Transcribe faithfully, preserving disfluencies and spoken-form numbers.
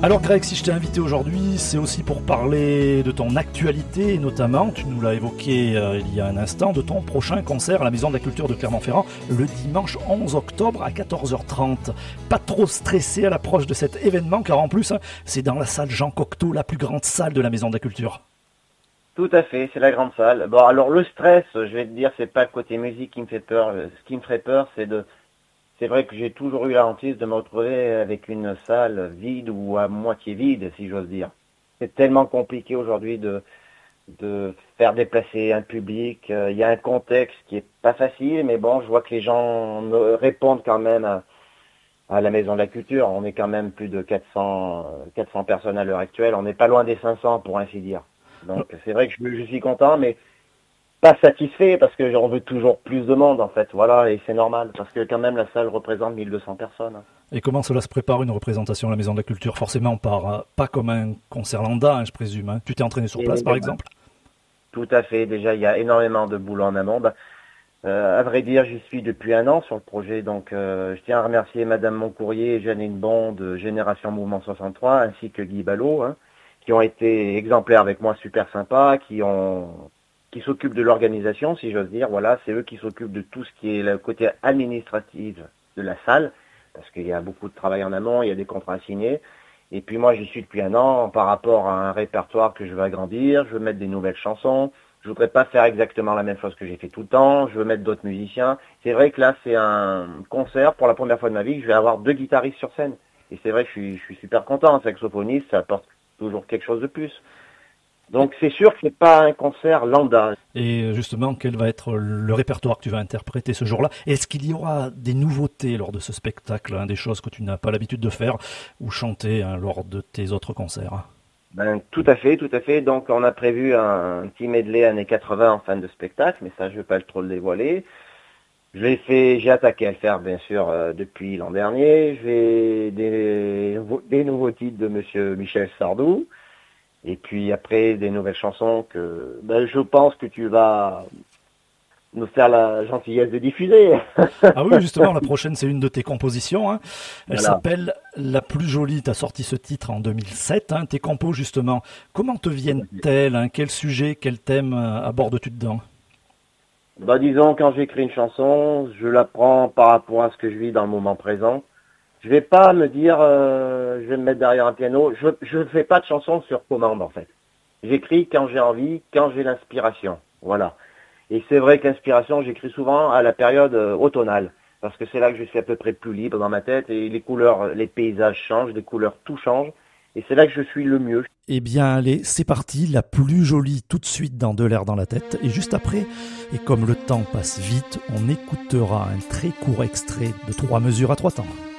Alors Greg, si je t'ai invité aujourd'hui, c'est aussi pour parler de ton actualité, et notamment, tu nous l'as évoqué euh, il y a un instant, de ton prochain concert à la Maison de la Culture de Clermont-Ferrand, le dimanche onze octobre à quatorze heures trente. Pas trop stressé à l'approche de cet événement, car en plus, hein, c'est dans la salle Jean Cocteau, la plus grande salle de la Maison de la Culture. Tout à fait, c'est la grande salle. Bon, alors le stress, je vais te dire, c'est pas le côté musique qui me fait peur. Ce qui me ferait peur, c'est de... C'est vrai que j'ai toujours eu la hantise de me retrouver avec une salle vide ou à moitié vide, si j'ose dire. C'est tellement compliqué aujourd'hui de, de faire déplacer un public. Il y a un contexte qui est pas facile, mais bon, je vois que les gens me répondent quand même à, à la Maison de la Culture. On est quand même plus de quatre cents, quatre cents personnes à l'heure actuelle. On n'est pas loin des cinq cents, pour ainsi dire. Donc c'est vrai que je, je suis content, mais pas satisfait parce que j'en veux toujours plus de monde en fait, voilà, et c'est normal parce que quand même la salle représente mille deux cents personnes. Et comment cela se prépare une représentation à la Maison de la Culture? Forcément par, euh, pas comme un concert lambda, hein, je présume. Hein. Tu t'es entraîné sur place, et, par et exemple? Tout à fait, déjà il y a énormément de boulot en amont. Bah, euh, à vrai dire, j'y suis depuis un an sur le projet, donc euh, je tiens à remercier Madame Moncourrier et Janine Bon de Génération Mouvement soixante-trois, ainsi que Guy Ballot, hein, qui ont été exemplaires avec moi, super sympas, qui ont... qui s'occupent de l'organisation, si j'ose dire. Voilà, c'est eux qui s'occupent de tout ce qui est le côté administratif de la salle, parce qu'il y a beaucoup de travail en amont, il y a des contrats à signer. Et puis moi, j'y suis depuis un an par rapport à un répertoire que je veux agrandir, je veux mettre des nouvelles chansons, je voudrais pas faire exactement la même chose que j'ai fait tout le temps, je veux mettre d'autres musiciens. C'est vrai que là, c'est un concert, pour la première fois de ma vie, que je vais avoir deux guitaristes sur scène. Et c'est vrai que je suis, je suis super content, un saxophoniste, ça apporte toujours quelque chose de plus. Donc c'est sûr que c'est pas un concert lambda. Et justement, quel va être le répertoire que tu vas interpréter ce jour-là? Est-ce qu'il y aura des nouveautés lors de ce spectacle, hein, des choses que tu n'as pas l'habitude de faire ou chanter hein, lors de tes autres concerts? Ben tout à fait, tout à fait. Donc on a prévu un, un petit medley années quatre-vingts en fin de spectacle, mais ça je vais pas trop le dévoiler. Je l'ai fait, j'ai attaqué à le faire bien sûr euh, depuis l'an dernier. J'ai des, des nouveaux titres de Monsieur Michel Sardou. Et puis après, des nouvelles chansons que ben, je pense que tu vas nous faire la gentillesse de diffuser. Ah oui, justement, la prochaine, c'est une de tes compositions. Hein. Elle Voilà. s'appelle La plus jolie. Tu as sorti ce titre en deux mille sept. Hein. Tes compos, justement, comment te viennent-elles hein? Quel sujet, quel thème abordes-tu dedans? Ben, disons, quand j'écris une chanson, je la prends par rapport à ce que je vis dans le moment présent. Je vais pas me dire, euh, je vais me mettre derrière un piano. Je je fais pas de chansons sur commande en fait. J'écris quand j'ai envie, quand j'ai l'inspiration. Voilà. Et c'est vrai qu'inspiration, j'écris souvent à la période euh, automnale parce que c'est là que je suis à peu près plus libre dans ma tête et les couleurs, les paysages changent, les couleurs, tout change. Et c'est là que je suis le mieux. Eh bien, allez, c'est parti. La plus jolie tout de suite dans De l'air dans la tête. Et juste après, et comme le temps passe vite, on écoutera un très court extrait de Trois mesures à trois temps.